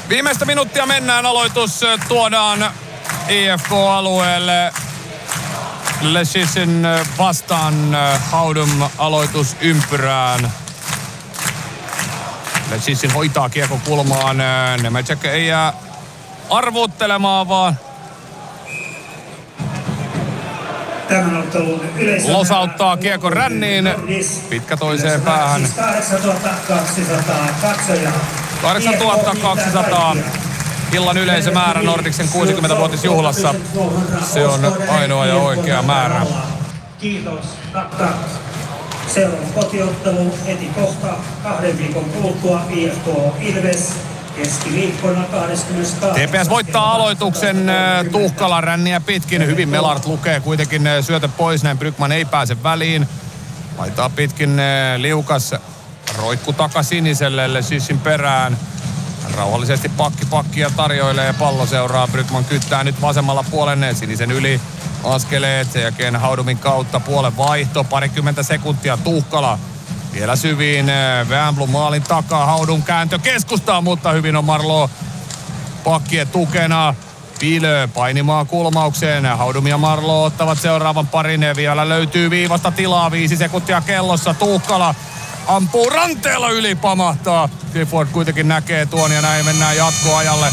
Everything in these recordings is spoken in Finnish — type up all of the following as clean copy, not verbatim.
Viimeistä minuuttia mennään. Aloitus tuodaan IFK-alueelle. Leshissin vastaan Haudum aloitus ympyrään. Leshissin hoitaa kiekko kulmaan. Nemecek ei jää arvuuttelemaan, vaan losauttaa kiekon ränniin. Pitkä toiseen päähän. 8200 illan yleisömäärä Nordicsen 60-vuotisjuhlassa. Se on ainoa ja oikea määrä. Kiitos. Seuraava kotiottelu heti kohta 2 viikon kuluttua IFK Ilves. Keskiviikkona 22. TPS voittaa aloituksen Tuhkalan ränniä pitkin. Hyvin Melart lukee kuitenkin syötä pois. Näin Brygman ei pääse väliin. Laitaa pitkin liukas. Roikku takasiniselle Leshissin perään. Rauhallisesti pakkia tarjoilee ja pallo seuraa. Brygman kyttää nyt vasemmalla puolen sinisen yli askeleet. Sen jälkeen Haudumin kautta puolen vaihto. 20 sekuntia Tuhkala. Vielä syviin Wernbloom maalin takaa. Haudun kääntö keskustaa, mutta hyvin on Marleau pakkien tukena. Pilö painimaan kulmaukseen. Haudum ja Marleau ottavat seuraavan parin. Vielä löytyy viivasta tilaa. 5 sekuntia kellossa. Tuhkala ampuu ranteella yli, pamahtaa. Clifford kuitenkin näkee tuon ja näin mennään jatkoajalle.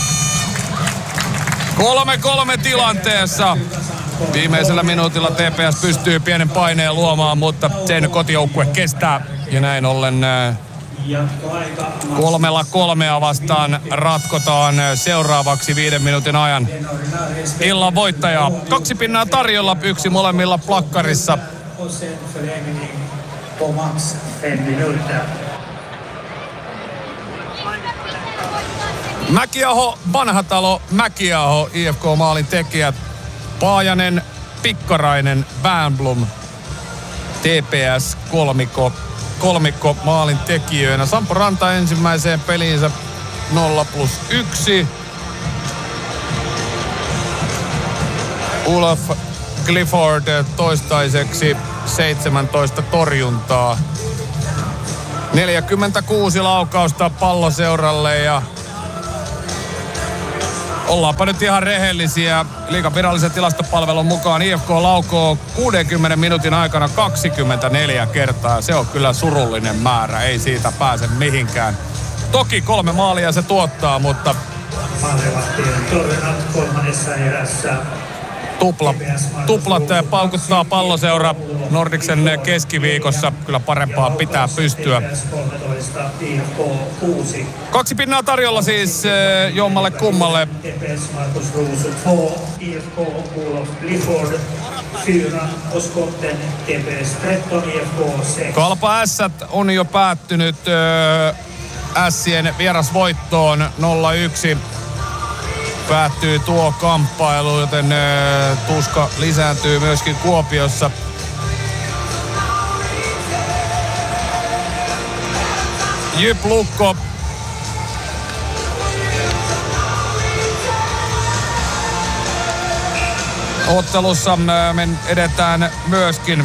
3-3 tilanteessa. Viimeisellä minuutilla TPS pystyy pienen paineen luomaan, mutta sen kotijoukkue kestää. Ja näin ollen 3-3 vastaan ratkotaan seuraavaksi 5 minuutin ajan illan voittajaa. 2 pinnaa tarjolla, 1 molemmilla plakkarissa. Mäkiaho, Vanhatalo, Mäkiaho, IFK-maalin tekijät. Paajanen, Pikkarainen, Wernbloom, TPS kolmikko maalin tekijöinä. Sampo Ranta ensimmäiseen peliinsä 0+1. Olaf Clifford toistaiseksi 17 torjuntaa. 46 laukausta palloseuralle ja ollaanpa nyt ihan rehellisiä. Liigan virallisen tilastopalvelun mukaan IFK laukoo 60 minuutin aikana 24 kertaa. Se on kyllä surullinen määrä, ei siitä pääse mihinkään. Toki 3 maalia se tuottaa, mutta tuplat paukuttaa palloseura Nordicsen keskiviikossa. Kyllä parempaa pitää pystyä. 2 pinnaa tarjolla siis jommalle kummalle. Kalpa Ässät on jo päättynyt Ässien vierasvoittoon 0-1. Päättyy tuo kamppailu, joten tuska lisääntyy myöskin Kuopiossa. Jyp Lukko. Ottelussa me edetään myöskin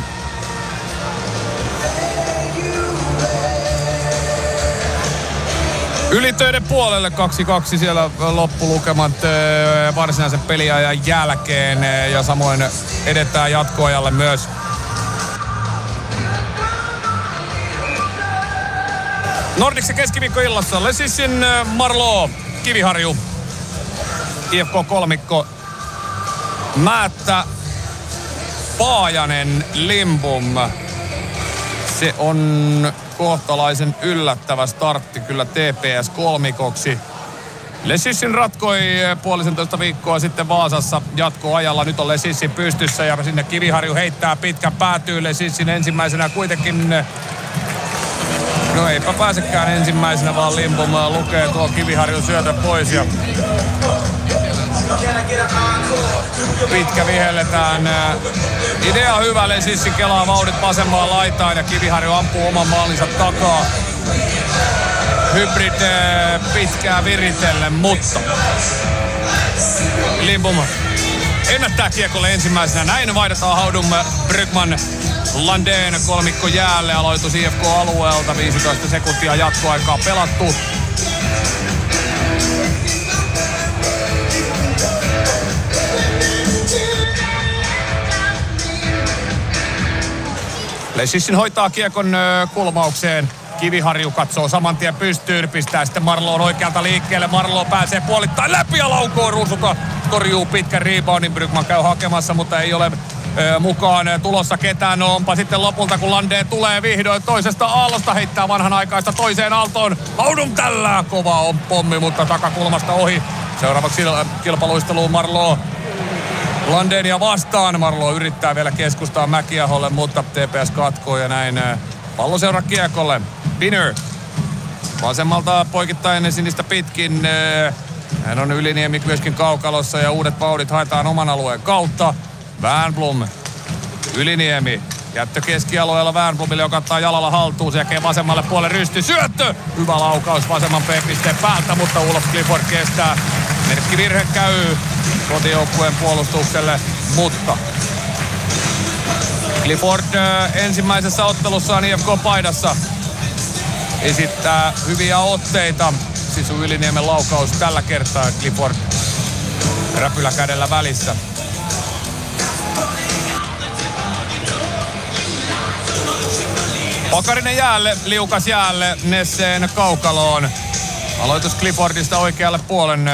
ylitöiden puolelle. 2-2 siellä loppulukemat varsinaisen peliajan jälkeen ja samoin edetään jatkoajalle myös. Nordicsen keskiviikkoillassa Leshissin Marleau, Kiviharju, IFK-kolmikko, Määttä, Paajanen, Lindbom. Se on kohtalaisen yllättävä startti kyllä TPS-kolmikoksi. Leshissin ratkoi 1,5 viikkoa sitten Vaasassa jatkoajalla. Nyt on Leshissin pystyssä ja sinne Kiviharju heittää pitkän päätyy. Leshissin ensimmäisenä kuitenkin. No eipä pääsekään ensimmäisenä, vaan Lindbom lukee tuo Kiviharjun syötä pois ja pitkä vihelletään. Idea hyvä, Leshissin kelaa vauhdit vasemmaan laitaan ja Kiviharju ampuu oman maalinsa takaa. Hybrid pitkää viritellen, mutta Lindbom ennättää kiekolle ensimmäisenä. Näin vaihdetaan Haudum, Brygman, Landén kolmikko jäälle. Aloitus IFK-alueelta, 15 sekuntia jatkoaikaa pelattu. Leshishin hoitaa kiekon kulmaukseen. Kiviharju katsoo saman tien pystyyn, pistää sitten Marloon oikealta liikkeelle. Marlo pääsee puolittain läpi ja laukoo Ruusuka. Korjuu pitkän reboundin, Brygman käy hakemassa, mutta ei ole mukaan tulossa ketään. No, onpa sitten lopulta, kun Landeen tulee vihdoin toisesta aallosta, heittää vanhanaikaista toiseen aaltoon. Laudum tällä kova on pommi, mutta takakulmasta ohi. Seuraavaksi kilpaluisteluun Marlo Landenia vastaan. Marlo yrittää vielä keskustaa Mäkiaholle, mutta TPS katkoo ja näin pallo seuraa kiekolle. Binner vasemmalta poikittain sinistä pitkin. Hän on Yliniemi myöskin kaukalossa ja uudet vauhdit haetaan oman alueen kautta. Wernbloom, Yliniemi, jättö keskialueella Wernbloomille, joka ottaa jalalla haltuun. Se jälkeen vasemmalle puolelle rysti, syöttö! Hyvä laukaus vasemman P-pisteen päältä, mutta Olof Clifford kestää. Merkkivirhe käy kotijoukkueen puolustukselle, mutta Clifford ensimmäisessä ottelussaan IFK-paidassa esittää hyviä otteita. Sisu Yliniemen laukaus tällä kertaa, Clifford räpylä kädellä välissä. Pakarinen jäälle, liukas jäälle, Nesseen kaukaloon. Aloitus Cliffordista oikealle puolen.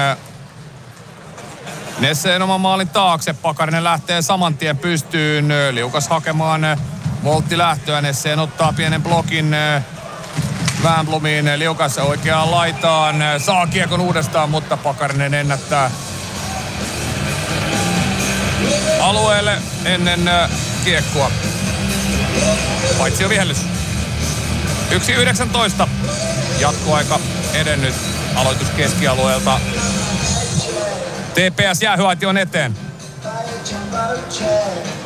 Nesseen oman maalin taakse, Pakarinen lähtee saman tien pystyyn. Liukas hakemaan volttilähtöä, Nesseen ottaa pienen blokin Wernbloomiin. Liukas oikeaan laitaan, saa kiekon uudestaan, mutta Pakarinen ennättää alueelle ennen kiekkoa. Paitsi jo vihellys. 1.19. Jatkoaika edennyt. Aloitus keskialueelta. TPS jäähyaition eteen.